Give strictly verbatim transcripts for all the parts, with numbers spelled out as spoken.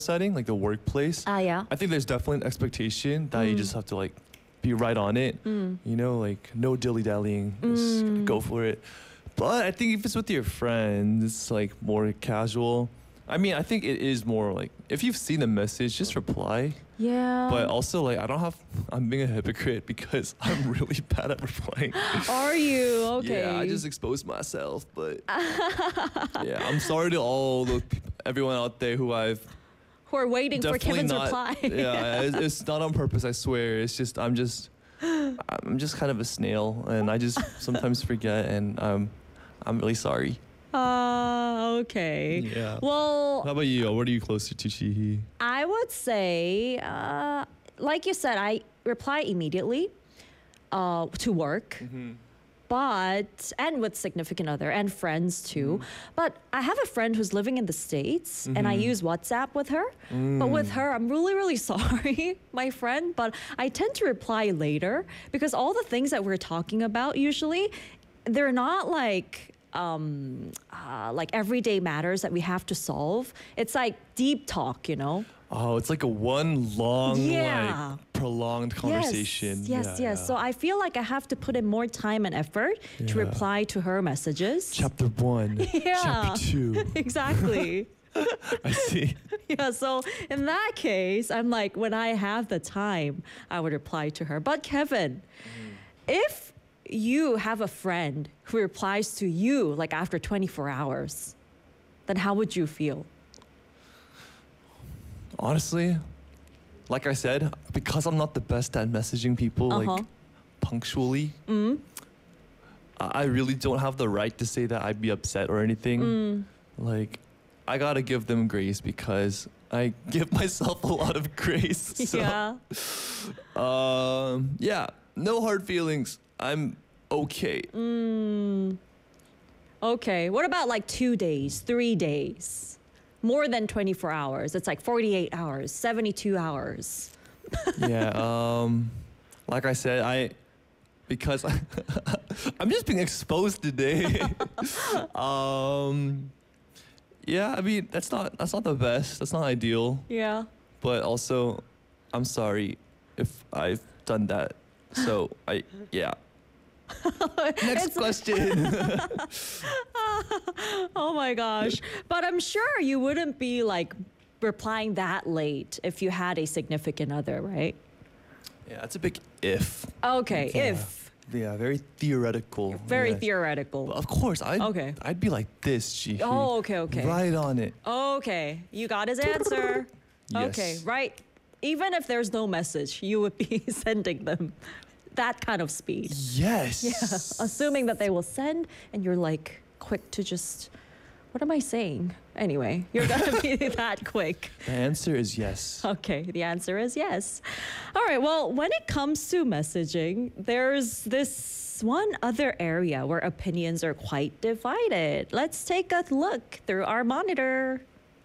setting, like the workplace, Ah, yeah. I think there's definitely an expectation that you Mm. just have to like be right on it. Mm. You know, like no dilly dallying, just Mm. go for it. But I think if it's with your friends, it's like more casual. I mean, I think it is more like if you've seen the message, just reply. Yeah. But also, like, I don't have. I'm being a hypocrite because I'm really bad at replying. Are you? Okay. Yeah, I just exposed myself. But yeah, I'm sorry to all the peop- everyone out there who I've Who are waiting for definitely Kevin's not. reply. Yeah, it's, it's not on purpose. I swear. It's just I'm just I'm just kind of a snail, and I just sometimes forget, and um, I'm really sorry. Uh, okay. Yeah. Well, How about you? What are you closer to, Chihi? I would say, uh, like you said, I reply immediately uh, to work, Mm-hmm. but, and with significant other and friends too. But I have a friend who's living in the States and I Mhm. use WhatsApp with her. But with Mm. her, I'm really, really sorry, my friend, but I tend to reply later because all the things that we're talking about usually, they're not like, um, uh, like everyday matters that we have to solve. It's like deep talk, you know? Oh, it's like a one long, Yeah. like prolonged conversation. Yes, yes, Yeah, yes. yeah. So I feel like I have to put in more time and effort to Yeah. reply to her messages. Chapter one. Yeah. Chapter two. Exactly. I see. Yeah, so in that case, I'm like, when I have the time, I would reply to her. But Kevin, if you have a friend who replies to you like after twenty-four hours, then how would you feel? Honestly, like I said, because I'm not the best at messaging people Uh-huh. like punctually, Mm? I I really don't have the right to say that I'd be upset or anything. Mm. Like, I gotta give them grace because I give myself a lot of grace. So, Yeah. Um. Yeah. No hard feelings. I'm okay. Mm. Okay. What about like two days, three days? More than twenty-four hours. It's like forty-eight hours, seventy-two hours. Yeah. Um. Like I said, I because I'm just being exposed today. um. Yeah. I mean, that's not that's not the best. That's not ideal. Yeah. But also, I'm sorry if I've done that. So I yeah. Next question. Oh my gosh. But I'm sure you wouldn't be like replying that late if you had a significant other, right? Yeah, it's a big if. Okay, Yeah. if. Yeah, very theoretical. Very yes. theoretical. But of course, I'd, Okay. I'd be like this, G. Oh, okay, okay. Right on it. Okay, you got his answer. Okay, Yes. right. Even if there's no message, you would be sending them that kind of speed. Yes. Yeah, assuming that they will send and you're like quick to just, what am I saying? Anyway, you're gonna be that quick. The answer is yes. Okay, the answer is yes. All right, well, when it comes to messaging, there's this one other area where opinions are quite divided. Let's take a look through our monitor.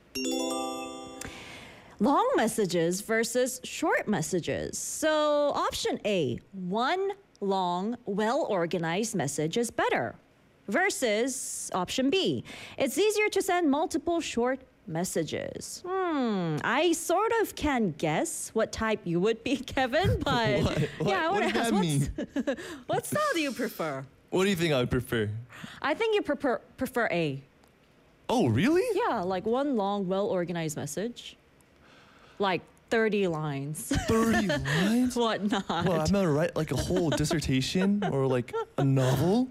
Long messages versus short messages. So, option A, one long, well organized message is better. Versus option B, it's easier to send multiple short messages. Hmm, I sort of can guess what type you would be, Kevin, but What? What? yeah, I What want does to ask, that what's, what style do you prefer? What do you think I would prefer? I think you prefer prefer A. Oh, really? Yeah, like one long, well organized message, like thirty lines. thirty lines? Whatnot. Well, I'm gonna write like a whole dissertation or like a novel.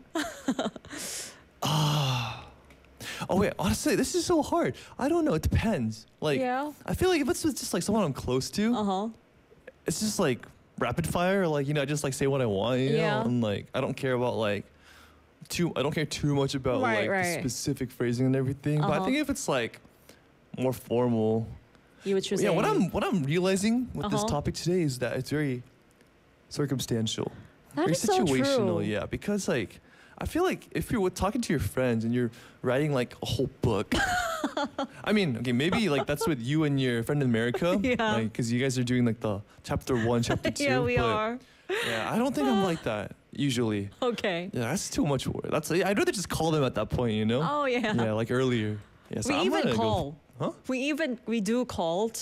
Ah. Oh wait, honestly, this is so hard. I don't know. It depends. Like, Yeah. I feel like if it's with just like someone I'm close to, Uh huh. it's just like rapid fire. Like, you know, I just like say what I want. You Yeah. know? And like, I don't care about like too. I don't care too much about Right, like right. the specific phrasing and everything. But I Uh-huh. think if it's like more formal, You would choose yeah. A. What I'm what I'm realizing with this Uh-huh. topic today is that it's very circumstantial, That very is so situational. true. Yeah, because like I feel like if you're with- talking to your friends and you're writing like a whole book. I mean, okay, maybe like that's with you and your friend in America. Yeah. Like, because you guys are doing like the chapter one, chapter two. Yeah, we but, are. Yeah, I don't think I'm like that usually. Okay. Yeah, that's too much work. That's I'd rather just call them at that point, you know? Oh yeah. Yeah, like earlier. Yeah, so we I'm even gonna go- call. Huh? We even we do call